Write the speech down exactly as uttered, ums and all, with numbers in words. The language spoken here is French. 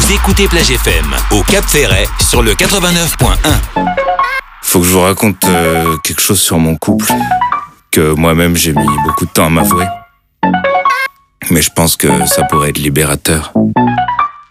Vous écoutez Plage F M au Cap Ferret sur le quatre-vingt-neuf point un. Faut que je vous raconte euh, quelque chose sur mon couple que moi-même j'ai mis beaucoup de temps à m'avouer. Mais je pense que ça pourrait être libérateur.